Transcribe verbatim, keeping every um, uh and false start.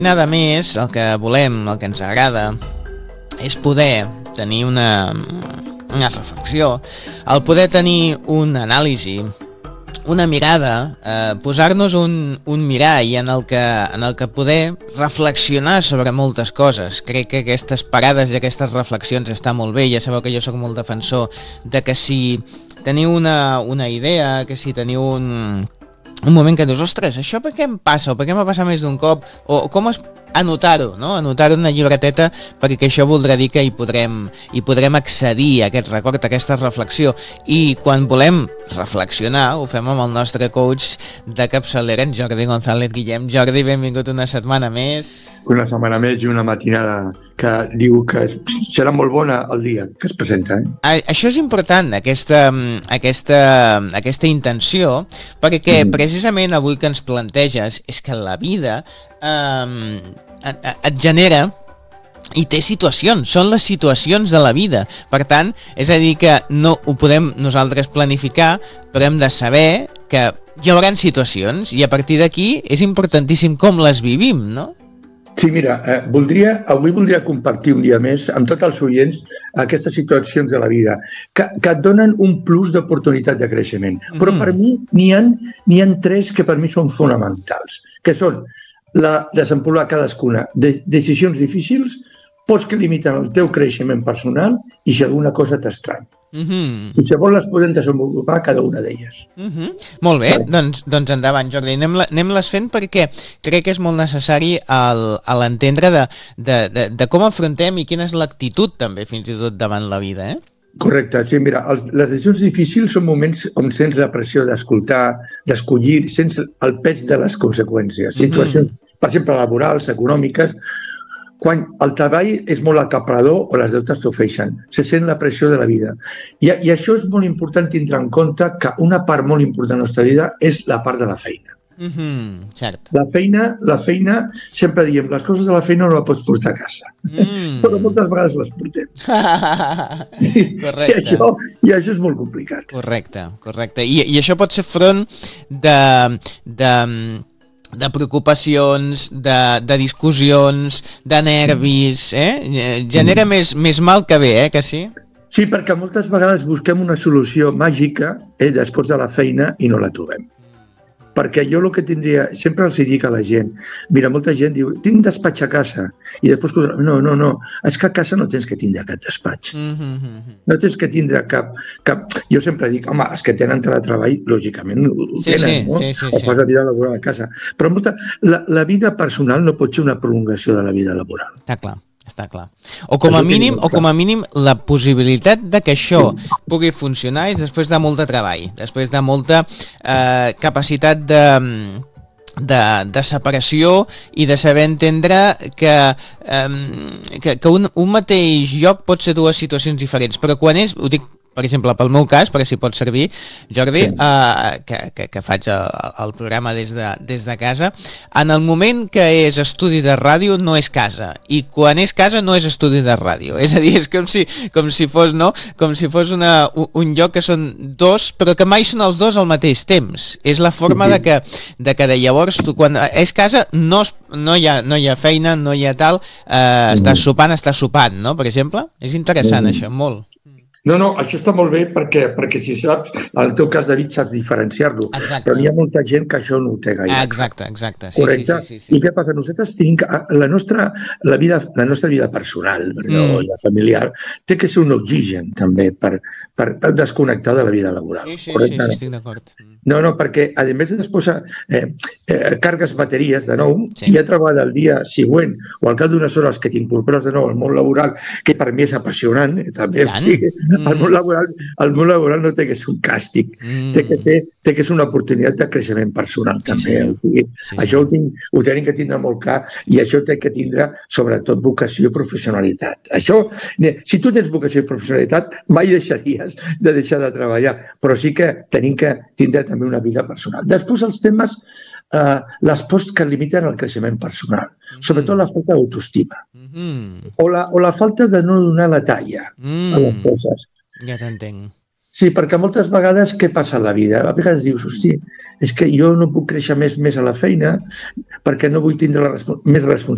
Nada més, el que volem, el que ens agrada, és poder tenir una, una reflexió, el poder tenir una anàlisi, una mirada, eh, posar-nos un, un mirall en el, que, en el que poder reflexionar sobre moltes coses. Crec que aquestes parades i aquestes reflexions està molt bé. Ja sabeu que jo sóc molt defensor de que si teniu una, una idea, que si teniu un, un moment que dius, ostres, això per què em passa, o per què m'ha passat més d'un cop, o com es... anotar-ho, no? Anotar-ho en una llibreteta, perquè això voldrà dir que hi podrem, hi podrem accedir a aquest record, a aquesta reflexió, i quan volem reflexionar ho fem amb el nostre coach de capçalera, en Jordi González Guillem. Jordi, benvingut una setmana més. Una setmana més i una matinada que diu que serà molt bona el dia que es presenta. Eh? Això és important, aquesta, aquesta, aquesta intenció, perquè mm. precisament avui que ens planteges és que la vida eh, et, et genera i té situacions, són les situacions de la vida. Per tant, és a dir que no ho podem nosaltres planificar, però hem de saber que hi haurà situacions i a partir d'aquí és importantíssim com les vivim, no? Sí, mira, eh, voldria, avui voldria compartir un dia més amb tots els oients aquestes situacions de la vida que, que et donen un plus d'oportunitat de creixement. Mm. Però per mi n'hi ha, n'hi ha tres que per mi són fonamentals, que són la desenvolupar cadascuna de decisions difícils, pots que limiten el teu creixement personal i si alguna cosa t'estranya. Mm-hmm. I llavors les podem desenvolupar cada una d'elles. Mm-hmm. Molt bé, sí. doncs, doncs endavant, Jordi, anem-les anem fent perquè crec que és molt necessari el, l'entendre de, de, de, de com afrontem i quina és l'actitud també fins i tot davant la vida, eh? Correcte, sí, mira, els, les decisions difícils són moments on sents la pressió d'escoltar, d'escollir, sents el pes de les conseqüències. Situacions, mm-hmm. per exemple, laborals, econòmiques, quan el treball és molt acaprador o les deutes t'ofeixen, se sent la pressió de la vida. I, I això és molt important tindre en compte que una part molt important de la nostra vida és la part de la feina. Mm-hmm, cert. La feina, la feina, sempre diem, les coses de la feina no la pots portar a casa. Mm. Però moltes vegades les portem. Correcte. I això, I això és molt complicat. Correcte, correcte. I, i això pot ser front de... de de preocupacions, de, de discussions, de nervis, eh? Genera més, més mal que bé, eh, que sí? Sí, perquè moltes vegades busquem una solució màgica eh, després de la feina i no la trobem. Perquè jo el que tindria, sempre els dic a la gent, mira, molta gent diu, tinc despatx a casa, i després, no, no, no, és que a casa no tens que tindre aquest despatx. Mm-hmm. No tens que tindre cap, cap... Jo sempre dic, home, els que tenen teletreball, lògicament ho sí, tenen, sí, no? Sí, sí, o fas la vida laboral a casa. Però molta, la, la vida personal no pot ser una prolongació de la vida laboral. Està clar. Està clar. O com a mínim, o com a mínim la possibilitat de que això pugui funcionar és després de molt de treball, després de molta eh, capacitat de, de, de separació i de saber entendre que, eh, que, que un, un mateix lloc pot ser dues situacions diferents, però quan és, ho dic per exemple, pel meu cas, perquè si pot servir, Jordi, eh, que, que, que faig el, el programa des de, des de casa, en el moment que és estudi de ràdio no és casa, i quan és casa no és estudi de ràdio. És a dir, és com si, com si fos, no? Com si fos una, un lloc que són dos, però que mai són els dos al mateix temps. És la forma de que de, que de llavors, tu, quan és casa, no, no, hi ha, no hi ha feina, no hi ha tal, eh, estàs sopant, estàs sopant, no? Per exemple, és interessant això, molt. No, no, això està molt bé perquè, perquè si saps, en el teu cas, David, saps diferenciar-lo. Però hi ha molta gent que això no ho té gaire. Exacte, exacte. Sí, correcte? Sí, sí, sí, sí. I què passa? Nosaltres tenim la nostra, la vida, la nostra vida personal, mm. no, la familiar, té que ser un oxigen també per, per, per desconnectar de la vida laboral. Sí, sí, sí, sí, estic d'acord. No, no, perquè a més de posar eh, eh, cargues bateries de nou sí. i a treballar el dia següent o al cap d'unes hores que t'incorpores de nou al món laboral, que per mi és apassionant, eh, també. Sí, mm. el, món laboral, el món laboral no té que ser un càstig, mm. té, que ser, té que ser una oportunitat de creixement personal sí, també. Sí. Sí, sí. Això ho, tinc, ho tenim que tindre molt clar i això té que tindre sobretot vocació i professionalitat. Això, si tu tens vocació i professionalitat, mai deixaries de deixar de treballar, però sí que tenim que tindre també una vida personal. Després els temes, eh, les pors que limiten el creixement personal, mm-hmm. sobretot la falta d'autoestima, mm-hmm. o, la, o la falta de no donar la talla mm. a les coses. Ja t'entenc. Sí, perquè moltes vegades què passa a la vida? A vegades dius, hosti, és que jo no puc créixer més més a la feina perquè no vull tindre la respons- més responsabilitat